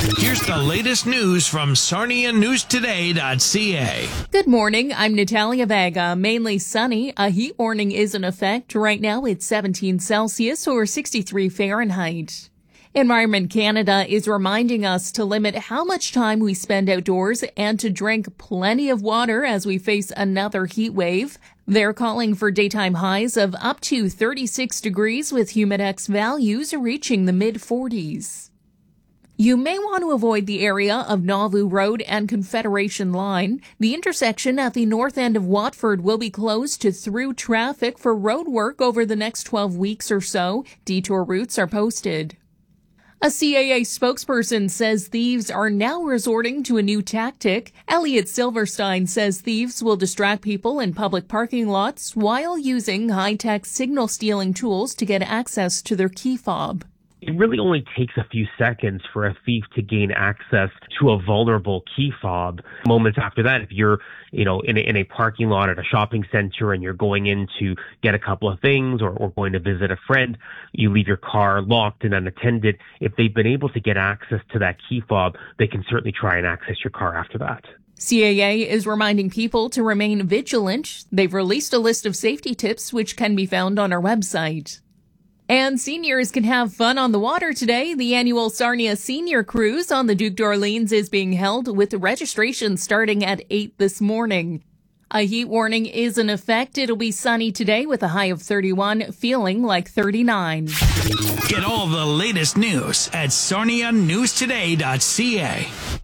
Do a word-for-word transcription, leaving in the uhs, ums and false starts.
Here's the latest news from Sarnia News Today dot C A. Good morning. I'm Natalia Vega. Mainly sunny. A heat warning is in effect. Right now it's seventeen Celsius or sixty-three Fahrenheit. Environment Canada is reminding us to limit how much time we spend outdoors and to drink plenty of water as we face another heat wave. They're calling for daytime highs of up to thirty-six degrees with humidex values reaching the mid forties. You may want to avoid the area of Nauvoo Road and Confederation Line. The intersection at the north end of Watford will be closed to through traffic for road work over the next twelve weeks or so. Detour routes are posted. A C A A spokesperson says thieves are now resorting to a new tactic. Elliot Silverstein says thieves will distract people in public parking lots while using high-tech signal stealing tools to get access to their key fob. It really only takes a few seconds for a thief to gain access to a vulnerable key fob. Moments after that, if you're, you know, in a, in a parking lot at a shopping center and you're going in to get a couple of things or, or going to visit a friend, you leave your car locked and unattended. If they've been able to get access to that key fob, they can certainly try and access your car after that. C A A is reminding people to remain vigilant. They've released a list of safety tips which can be found on our website. And seniors can have fun on the water today. The annual Sarnia Senior Cruise on the Duke d'Orleans is being held with the registration starting at eight this morning. A heat warning is in effect. It'll be sunny today with a high of thirty-one, feeling like thirty-nine. Get all the latest news at Sarnia News Today dot C A.